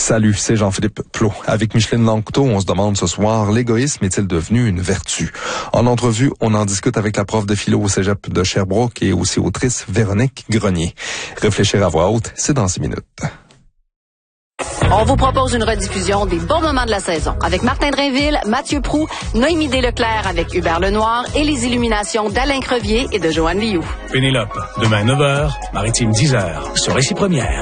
Salut, c'est Jean-Philippe Plot. Avec Micheline Lanctot, on se demande ce soir, l'égoïsme est-il devenu une vertu? En entrevue, on en discute avec la prof de philo au cégep de Sherbrooke et aussi autrice Véronique Grenier. Réfléchir à voix haute, c'est dans 6 minutes. On vous propose une rediffusion des bons moments de la saison avec Martin Drainville, Mathieu Proulx, Noémie Desleclerc avec Hubert Lenoir et les illuminations d'Alain Crevier et de Joanne Liou. Pénélope, demain 9h, Maritime 10h, sur Récit Première.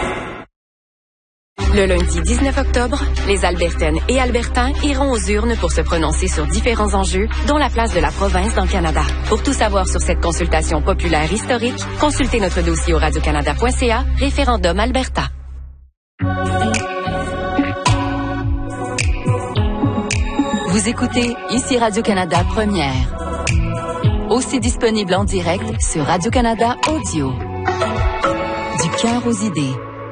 Le lundi 19 octobre, les Albertaines et Albertains iront aux urnes pour se prononcer sur différents enjeux, dont la place de la province dans le Canada. Pour tout savoir sur cette consultation populaire historique, consultez notre dossier au radiocanada.ca, référendum Alberta. Vous écoutez ici Radio-Canada Première. Aussi disponible en direct sur Radio-Canada Audio. Du cœur aux idées.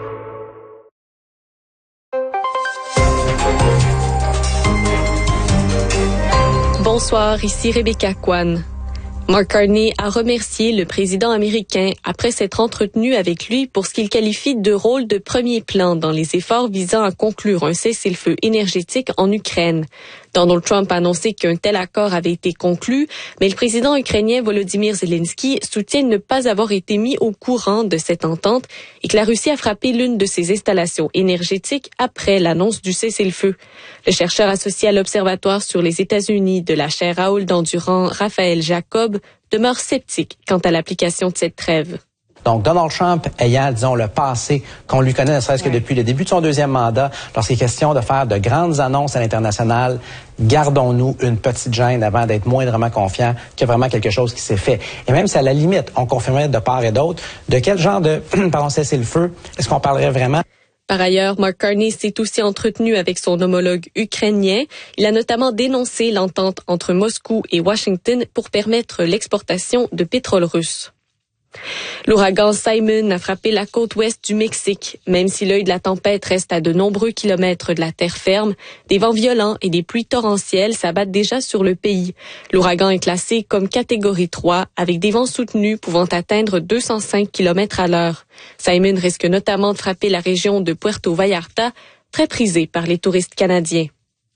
Bonsoir, ici Rebecca Kwan. Mark Carney a remercié le président américain après s'être entretenu avec lui pour ce qu'il qualifie de rôle de premier plan dans les efforts visant à conclure un cessez-le-feu énergétique en Ukraine. Donald Trump a annoncé qu'un tel accord avait été conclu, mais le président ukrainien Volodymyr Zelensky soutient ne pas avoir été mis au courant de cette entente et que la Russie a frappé l'une de ses installations énergétiques après l'annonce du cessez-le-feu. Le chercheur associé à l'Observatoire sur les États-Unis de la chaire Raoul Dandurand, Raphaël Jacob, demeure sceptique quant à l'application de cette trêve. Donc, Donald Trump ayant, disons, le passé qu'on lui connaît, ne serait-ce que depuis le début de son deuxième mandat, lorsqu'il est question de faire de grandes annonces à l'international, gardons-nous une petite gêne avant d'être moindrement confiants qu'il y a vraiment quelque chose qui s'est fait. Et même si à la limite, on confirmerait de part et d'autre, de quel genre de, cessez-le-feu est-ce qu'on parlerait vraiment? Par ailleurs, Mark Carney s'est aussi entretenu avec son homologue ukrainien. Il a notamment dénoncé l'entente entre Moscou et Washington pour permettre l'exportation de pétrole russe. L'ouragan Simon a frappé la côte ouest du Mexique. Même si l'œil de la tempête reste à de nombreux kilomètres de la terre ferme, des vents violents et des pluies torrentielles s'abattent déjà sur le pays. L'ouragan est classé comme catégorie 3 avec des vents soutenus pouvant atteindre 205 km à l'heure. Simon risque notamment de frapper la région de Puerto Vallarta, très prisée par les touristes canadiens.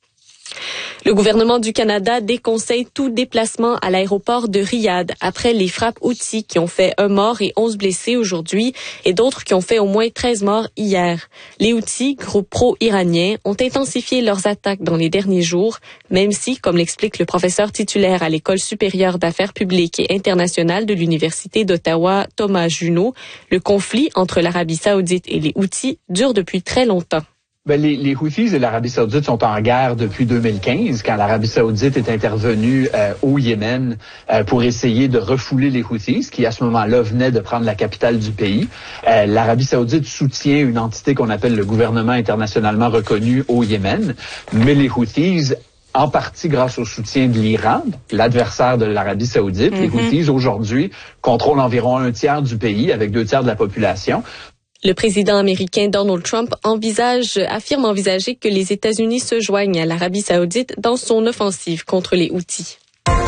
Le gouvernement du Canada déconseille tout déplacement à l'aéroport de Riyad après les frappes Houthis qui ont fait 1 mort et 11 blessés aujourd'hui et d'autres qui ont fait au moins 13 morts hier. Les Houthis, groupe pro-iranien, ont intensifié leurs attaques dans les derniers jours, même si, comme l'explique le professeur titulaire à l'École supérieure d'affaires publiques et internationales de l'Université d'Ottawa, Thomas Junot, le conflit entre l'Arabie saoudite et les Houthis dure depuis très longtemps. Les Houthis et l'Arabie saoudite sont en guerre depuis 2015, quand l'Arabie saoudite est intervenue au Yémen pour essayer de refouler les Houthis, qui à ce moment-là venaient de prendre la capitale du pays. L'Arabie saoudite soutient une entité qu'on appelle le gouvernement internationalement reconnu au Yémen, mais les Houthis, en partie grâce au soutien de l'Iran, l'adversaire de l'Arabie saoudite, les Houthis aujourd'hui contrôlent environ 1/3 du pays avec 2/3 de la population. Le président américain Donald Trump affirme envisager que les États-Unis se joignent à l'Arabie saoudite dans son offensive contre les Houthis.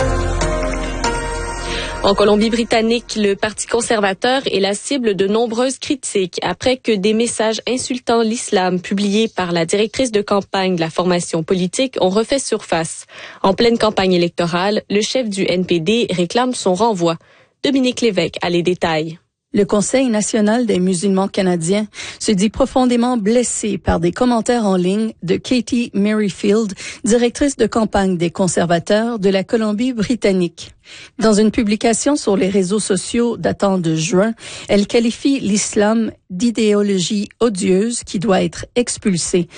En Colombie-Britannique, le Parti conservateur est la cible de nombreuses critiques après que des messages insultant l'islam publiés par la directrice de campagne de la formation politique ont refait surface. En pleine campagne électorale, le chef du NPD réclame son renvoi. Dominique Lévesque a les détails. Le Conseil national des musulmans canadiens se dit profondément blessé par des commentaires en ligne de Katie Merrifield, directrice de campagne des conservateurs de la Colombie-Britannique. Dans une publication sur les réseaux sociaux datant de juin, elle qualifie l'islam d'idéologie odieuse qui doit être expulsée